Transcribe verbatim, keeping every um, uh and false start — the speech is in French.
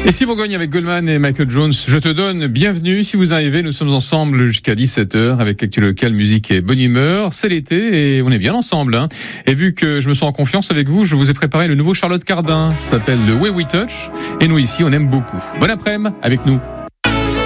Et si Bourgogne avec Goldman et Michael Jones, je te donne bienvenue. Si vous arrivez, nous sommes ensemble jusqu'à dix-sept heures avec Actu Local, musique et bonne humeur. C'est l'été et on est bien ensemble. Hein. Et vu que je me sens en confiance avec vous, je vous ai préparé le nouveau Charlotte Cardin. Ça s'appelle The Way We Touch. Et nous ici, on aime beaucoup. Bon après-midi avec nous.